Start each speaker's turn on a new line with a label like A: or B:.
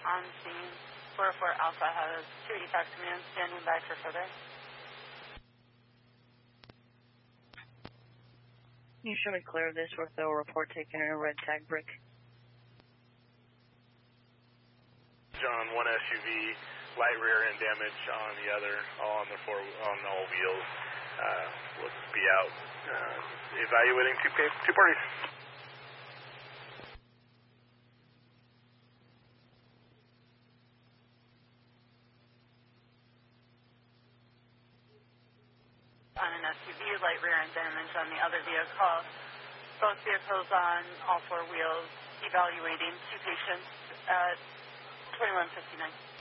A: on scene. 44 Alpha has 285 command standing by for further.
B: You show me clear of this ortho report taken in a red tag brick.
C: John, one SUV, light rear end damage on the other, all on all wheels. Let's be out evaluating two parties.
A: On an SUV, light rear end damage on the other vehicle. Both vehicles on all four wheels, evaluating two patients at 2159.